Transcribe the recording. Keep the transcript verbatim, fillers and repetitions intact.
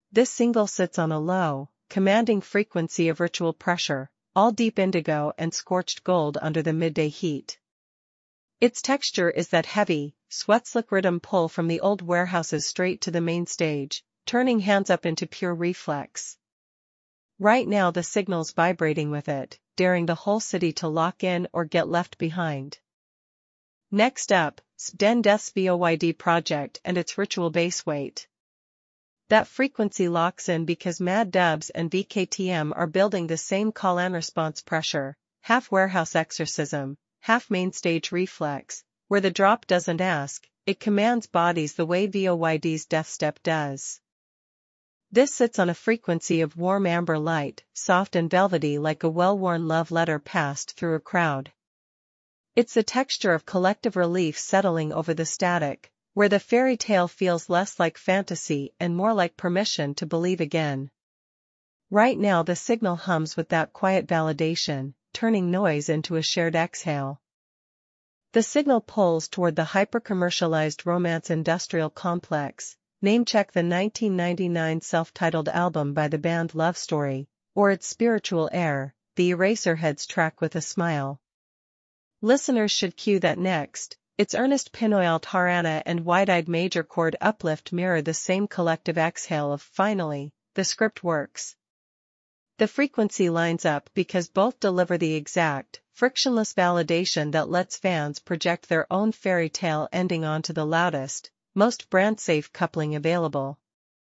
This single sits on a low, commanding frequency of ritual pressure, all deep indigo and scorched gold under the midday heat. Its texture is that heavy, sweat-slick rhythm pull from the old warehouses straight to the main stage, turning hands up into pure reflex. Right now the signal's vibrating with it, daring the whole city to lock in or get left behind. Next up, Den Death's V O Y D project and its ritual bass weight. That frequency locks in because Mad Dubs and V K T M are building the same call-and-response pressure, half warehouse exorcism, half mainstage reflex, where the drop doesn't ask, it commands bodies the way V O Y D's Death Step does. This sits on a frequency of warm amber light, soft and velvety like a well-worn love letter passed through a crowd. It's the texture of collective relief settling over the static, where the fairy tale feels less like fantasy and more like permission to believe again. Right now the signal hums with that quiet validation, turning noise into a shared exhale. The signal pulls toward the hyper-commercialized romance industrial complex. Name-check the nineteen ninety-nine self-titled album by the band Love Story, or its spiritual heir, the Eraserheads track With a Smile. Listeners should cue that next. Its earnest Pinoil Tarana and wide-eyed major chord uplift mirror the same collective exhale of finally, the script works. The frequency lines up because both deliver the exact, frictionless validation that lets fans project their own fairy tale ending onto the loudest, most brand-safe coupling available.